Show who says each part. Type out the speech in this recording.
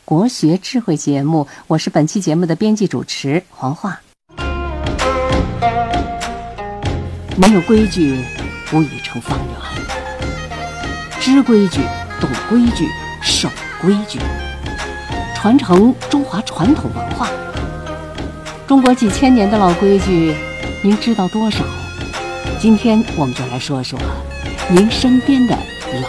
Speaker 1: 国学智慧节目，我是本期节目的编辑主持黄华。没有规矩，无以成方圆。知规矩，懂规矩，守规矩，传承中华传统文化。中国几千年的老规矩，您知道多少？今天我们就来说说您身边的